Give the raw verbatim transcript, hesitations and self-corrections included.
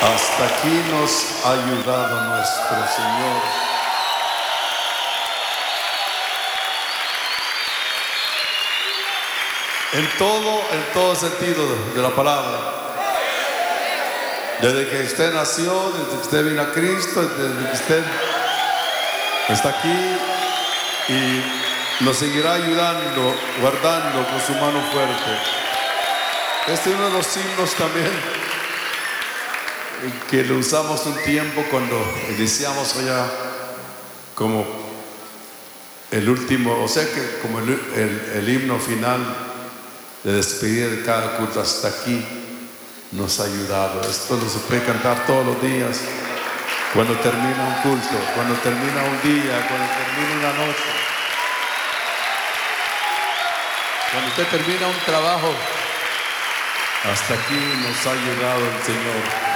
Hasta aquí nos ha ayudado nuestro Señor. En todo, en todo sentido de la palabra. Desde que usted nació, desde que usted vino a Cristo, desde que usted está aquí y nos seguirá ayudando, guardando con su mano fuerte. Este es uno de los himnos también que lo usamos un tiempo cuando iniciamos allá como el último, o sea que como el, el, el himno final de despedir de cada culto. Hasta aquí nos ha ayudado. Esto lo se puede cantar todos los días, cuando termina un culto, cuando termina un día, cuando termina una noche, cuando usted termina un trabajo. Hasta aquí nos ha ayudado el Señor.